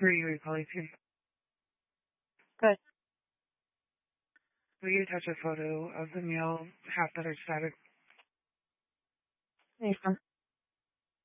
Who are you recalling to? Good. Will you attach a photo of the male half that are static? Anytime.